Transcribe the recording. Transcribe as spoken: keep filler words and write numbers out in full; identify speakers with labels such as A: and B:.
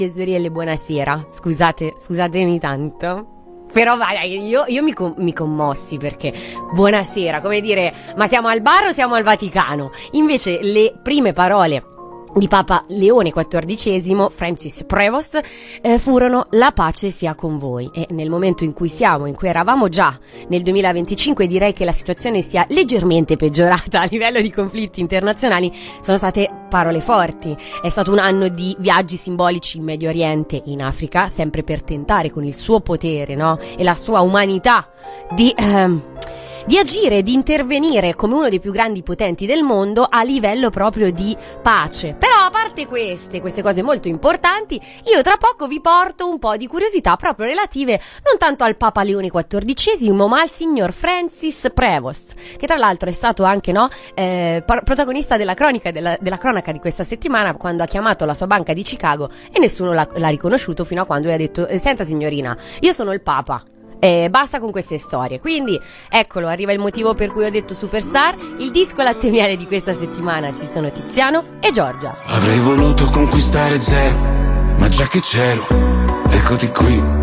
A: Zorielle, buonasera. Scusate, scusatemi tanto. Però vai, io, io mi, com- mi commossi perché buonasera, come dire, ma siamo al bar o siamo al Vaticano? Invece le prime parole di Papa Leone quattordicesimo, Francis Prevost, eh, furono: la pace sia con voi. E nel momento in cui siamo, in cui eravamo già nel duemilaventicinque, direi che la situazione sia leggermente peggiorata a livello di conflitti internazionali, sono state parole forti. È stato un anno di viaggi simbolici in Medio Oriente e in Africa, sempre per tentare con il suo potere, no, e la sua umanità di... Ehm, di agire, di intervenire come uno dei più grandi potenti del mondo a livello proprio di pace. Però a parte queste, queste cose molto importanti, io tra poco vi porto un po' di curiosità proprio relative non tanto al Papa Leone quattordicesimo, ma al signor Francis Prevost, che tra l'altro è stato anche, no, eh, protagonista della cronaca, della, della cronaca di questa settimana, quando ha chiamato la sua banca di Chicago e nessuno l'ha, l'ha riconosciuto, fino a quando gli ha detto: senta signorina, io sono il Papa. E basta con queste storie. Quindi eccolo, arriva il motivo per cui ho detto superstar. Il disco latte miele di questa settimana ci sono Tiziano e Giorgia.
B: Avrei voluto conquistare zero, ma già che c'ero, eccoti qui.